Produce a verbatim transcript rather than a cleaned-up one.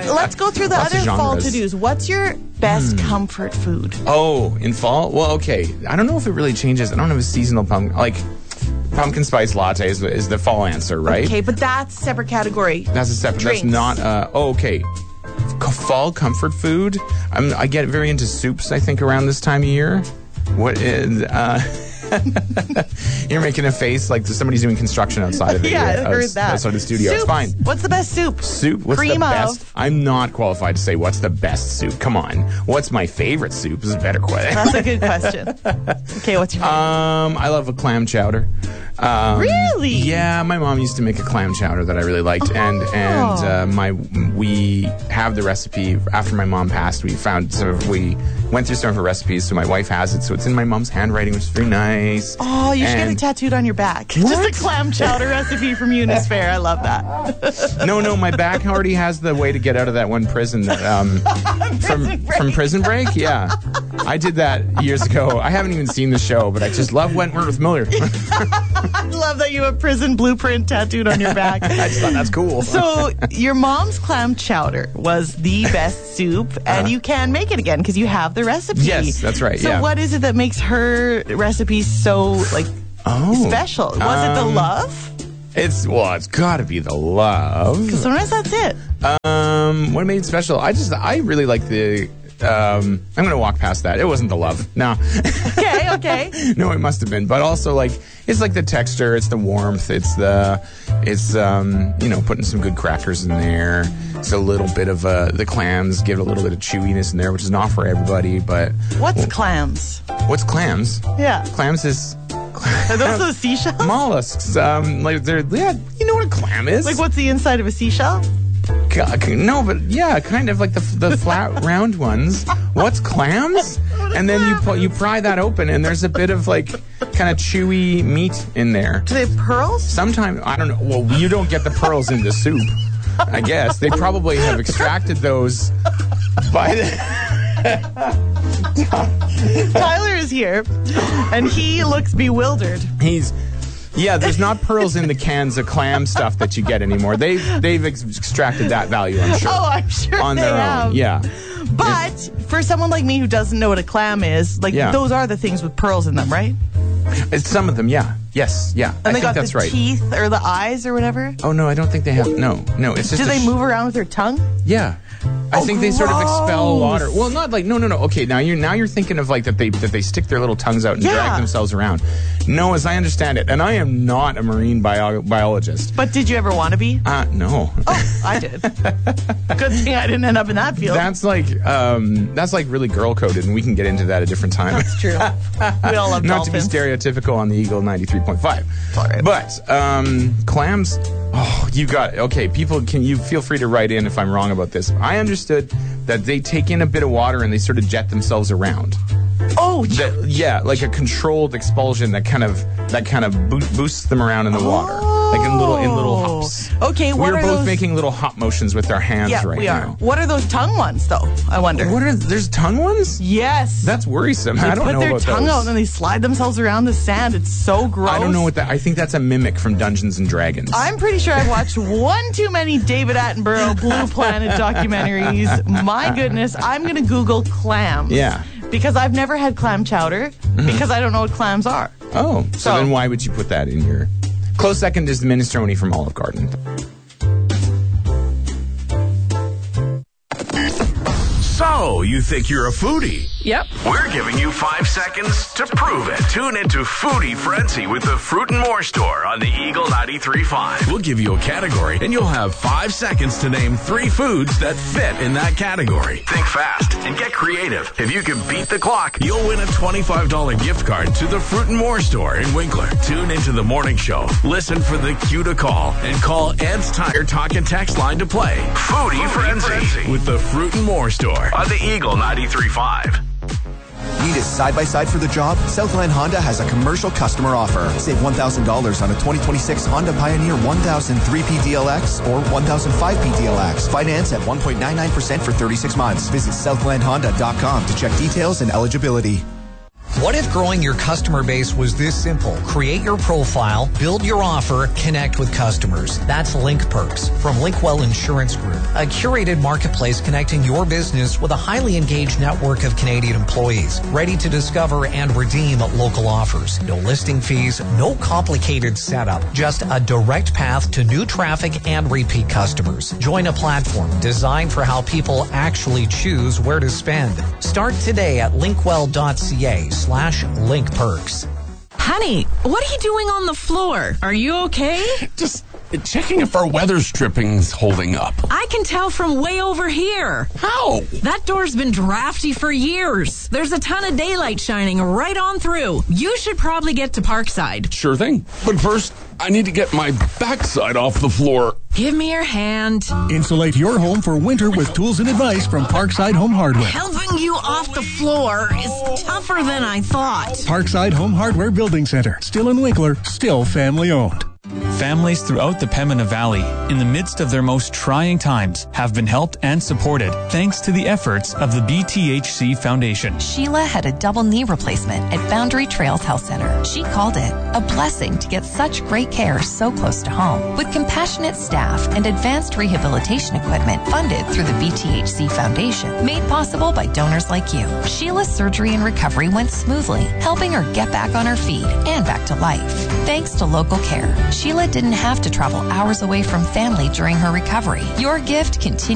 let's go through the Lots of other fall genres. to-dos. What's your best mm. comfort food? Oh, in fall? Well, okay. I don't know if it really changes. I don't have a seasonal pumpkin. Like, pumpkin spice latte is, is the fall answer, right? Okay, but that's a separate category. That's a separate. Drinks. That's not. Uh, oh, okay. Fall comfort food. I'm, I get very into soups. I think around this time of year. What is? Uh, You're making a face like somebody's doing construction outside of the yeah, I heard uh, that. outside the studio. Soups. It's fine. What's the best soup? Soup. What's Cream the of. best? I'm not qualified to say what's the best soup. Come on. What's my favorite soup? This is a better question. That's a good question. Okay, what's your favorite? Um, I love a clam chowder. Um, really? Yeah, my mom used to make a clam chowder that I really liked, oh. and and uh, my we have the recipe after my mom passed. We found some of we went through some of her recipes, so my wife has it. So it's in my mom's handwriting, which is very nice. Oh, you should and get it tattooed on your back. What? Just a clam chowder recipe from Eunice Fair. I love that. No, no, my back already has the way to get out of that one prison that, um, from Prison Break. from Prison Break. Yeah, I did that years ago. I haven't even seen the show, but I just love Wentworth Miller. I love that you have prison blueprint tattooed on your back. I just thought that's cool. So your mom's clam chowder was the best soup, and Uh, you can make it again because you have the recipe. Yes, that's right. So yeah. what is it that makes her recipe so like Oh, special? Was it the um, love? It's well, it's got to be the love. Because sometimes that's it. Um, what made it special? I just I really like the. Um, I'm gonna walk past that. It wasn't the love. No. Okay, okay. No, it must have been. But also, like, it's like the texture, it's the warmth, it's the, it's um, you know, putting some good crackers in there. It's a little bit of uh, the clams give it a little bit of chewiness in there, which is not for everybody. But What's clams? what's clams? Yeah. Clams is. Are those those seashells? Mollusks. Um, like they're yeah. You know what a clam is? Like what's the inside of a seashell? No, but yeah, kind of like the the flat round ones. What's clams? And then you pull, you pry that open, and there's a bit of like kind of chewy meat in there. Do they have pearls? Sometimes I don't know. Well, you don't get the pearls in the soup. I guess they probably have extracted those by the. Tyler is here, and he looks bewildered. He's. Yeah, there's not pearls in the cans of clam stuff that you get anymore. They've they've ex- extracted that value, I'm sure. Oh, I'm sure on they their have. own. Yeah. But for someone like me who doesn't know what a clam is, like Yeah. those are the things with pearls in them, right? It's some of them, yeah. Yes, yeah. And I they think got that's the right. teeth or the eyes or whatever. Oh no, I don't think they have. No, no. It's just. Do a they sh- move around with their tongue? Yeah. I Oh, think they sort of expel gross. water. Well, not like no, no, no. Okay, now you're now you're thinking of like that they that they stick their little tongues out and Yeah. drag themselves around. No, as I understand it, and I am not a marine bio- biologist. But did you ever want to be? Uh, no. Oh, I did. Good thing I didn't end up in that field. That's like um, that's like really girl coded, and we can get into that a different time. That's true. We all love Not dolphins. to be stereotypical on the Eagle ninety-three point five. All right. But um, clams, oh, you got it. Okay, people, can you feel free to write in if I'm wrong about this. I understood that they take in a bit of water and they sort of jet themselves around. Oh, That, yeah, like a controlled expulsion that kind of that kind of bo- boosts them around in the water, like in little in little hops. Okay, we what were are both those- making little hop motions with our hands yeah, right we are. now. What are those tongue ones, though? I wonder. What are there's tongue ones? Yes. That's worrisome. they I don't put know their about tongue those. out and they slide themselves around the sand. It's so gross. I don't know what that. I think that's a mimic from Dungeons and Dragons. I'm pretty sure I've watched one too many David Attenborough Blue Planet documentaries. My goodness, I'm going to Google clams. Yeah. Because I've never had clam chowder because I don't know what clams are. Oh, so, So- then why would you put that in your... Close second is the minestrone from Olive Garden. So, you think you're a foodie? Yep. We're giving you five seconds to prove it. Tune into Foodie Frenzy with the Fruit and More Store on the Eagle ninety-three point five. We'll give you a category, and you'll have five seconds to name three foods that fit in that category. Think fast and get creative. If you can beat the clock, you'll win a twenty-five dollars gift card to the Fruit and More Store in Winkler. Tune into the morning show. Listen for the cue to call, and call Ed's Tire Talk and Text line to play. Foodie, Foodie Frenzy, Frenzy with the Fruit and More Store on the Eagle ninety-three point five. Need a side-by-side for the job? Southland Honda has a commercial customer offer. Save one thousand dollars on a twenty twenty-six Honda Pioneer one thousand three P D L X or one thousand five P D L X. Finance at one point nine nine percent for thirty-six months. Visit southland honda dot com to check details and eligibility. What if growing your customer base was this simple? Create your profile, build your offer, connect with customers. That's Link Perks from Linkwell Insurance Group, a curated marketplace connecting your business with a highly engaged network of Canadian employees, ready to discover and redeem local offers. No listing fees, no complicated setup, just a direct path to new traffic and repeat customers. Join a platform designed for how people actually choose where to spend. Start today at linkwell.ca slash link perks. Honey, what are you doing on the floor? Are you okay? Just checking if our weather stripping's holding up. I can tell from way over here. How? That door's been drafty for years. There's a ton of daylight shining right on through. You should probably get to Parkside. Sure thing. But first, I need to get my backside off the floor. Give me your hand. Insulate your home for winter with tools and advice from Parkside Home Hardware. Helping you off the floor is tougher than I thought. Parkside Home Hardware Building Center. Still in Winkler, still family owned. Families throughout the Pembina Valley, in the midst of their most trying times, have been helped and supported thanks to the efforts of the B T H C Foundation. Sheila had a double knee replacement at Boundary Trails Health Center. She called it a blessing to get such great care so close to home. With compassionate staff and advanced rehabilitation equipment funded through the B T H C Foundation, made possible by donors like you, Sheila's surgery and recovery went smoothly, helping her get back on her feet and back to life. Thanks to local care, Sheila didn't have to travel hours away from family during her recovery. Your gift continues